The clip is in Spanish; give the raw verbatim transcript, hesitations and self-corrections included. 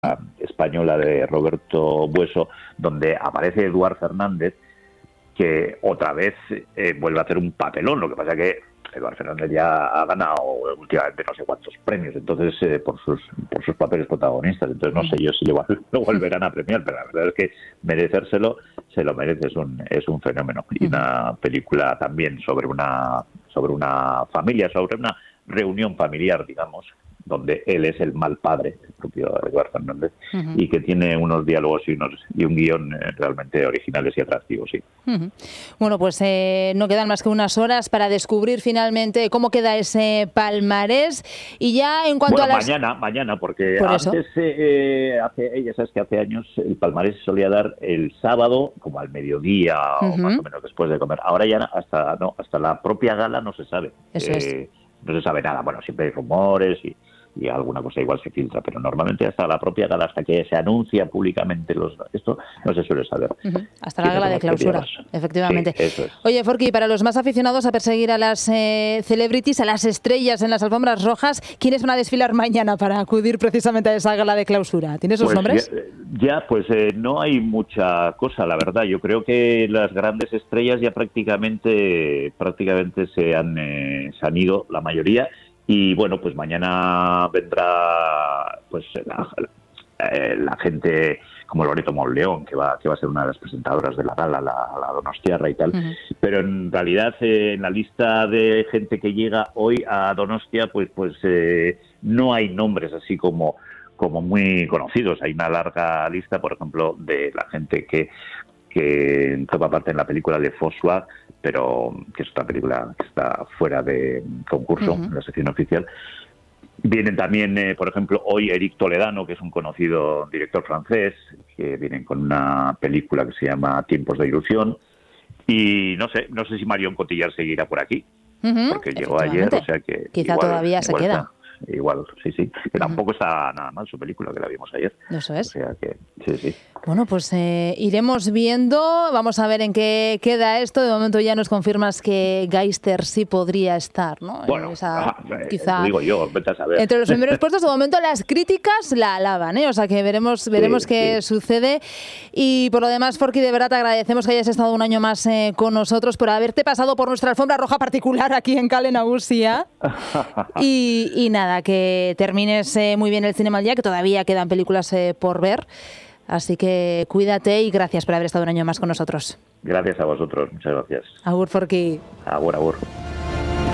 española de Roberto Bueso, donde aparece Eduard Fernández, que otra vez eh, vuelve a hacer un papelón. Lo que pasa que Eduard Fernández ya ha ganado últimamente no sé cuántos premios, entonces eh, por sus por sus papeles protagonistas. Entonces no sé yo si lo, lo volverán a premiar, pero la verdad es que merecérselo se lo merece, es un es un fenómeno. Y una película también sobre una sobre una familia, sobre una reunión familiar, digamos, donde él es el mal padre, el propio Eduard Fernández, uh-huh. y que tiene unos diálogos y, unos, y un guión realmente originales y atractivos, sí. Uh-huh. Bueno, pues eh, no quedan más que unas horas para descubrir finalmente cómo queda ese palmarés. Y ya en cuanto bueno, a las... mañana, mañana, porque Por antes, eso. eh, hace, ya sabes que hace años el palmarés se solía dar el sábado, como al mediodía, uh-huh. o más o menos después de comer. Ahora ya hasta, no, hasta la propia gala no se sabe. Eso eh, es. No se sabe nada. Bueno, siempre hay rumores y... y alguna cosa igual se filtra, pero normalmente hasta la propia gala, hasta que se anuncia públicamente los esto, no se suele saber. Uh-huh. Hasta la gala de clausura, efectivamente. Sí, eso es. Oye, Forky, para los más aficionados a perseguir a las eh, celebrities, a las estrellas en las alfombras rojas, ¿quiénes van a desfilar mañana para acudir precisamente a esa gala de clausura? ¿Tienes los pues nombres? Ya, ya pues eh, no hay mucha cosa, la verdad. Yo creo que las grandes estrellas ya prácticamente, prácticamente se han, eh, se han ido, la mayoría. Y bueno, pues mañana vendrá pues la, la, la gente como Loreto Monleón, que va que va a ser una de las presentadoras de la gala, la, la Donostiarra y tal. Uh-huh. Pero en realidad eh, en la lista de gente que llega hoy a Donostia, pues pues eh, no hay nombres así como como muy conocidos. Hay una larga lista, por ejemplo, de la gente que que toma parte en la película de Fossois, pero que es otra película que está fuera de concurso, uh-huh. en la sección oficial. Vienen también, eh, por ejemplo, hoy Eric Toledano, que es un conocido director francés, que vienen con una película que se llama Tiempos de ilusión. Y no sé, no sé si Marion Cotillard seguirá por aquí, uh-huh. porque llegó ayer, o sea que quizá igual, todavía se igual queda. Está. Igual, sí, sí. Que tampoco uh-huh. está nada mal su película, que la vimos ayer. Eso es. O sea que, sí, sí. Bueno, pues eh, iremos viendo, vamos a ver en qué queda esto. De momento ya nos confirmas que Geister sí podría estar, ¿no? Bueno, Esa, ajá, quizá digo yo, vete a saber. Entre los primeros puestos, de momento las críticas la alaban, ¿eh? O sea que veremos, veremos sí, qué sí. sucede. Y por lo demás, Forky, de verdad te agradecemos que hayas estado un año más eh, con nosotros, por haberte pasado por nuestra alfombra roja particular aquí en Kale Nagusia. y, y nada, que termines eh, muy bien el Cinema al Día, que todavía quedan películas eh, por ver. Así que cuídate y gracias por haber estado un año más con nosotros. Gracias a vosotros, muchas gracias. Agur, Forky. Agur, agur.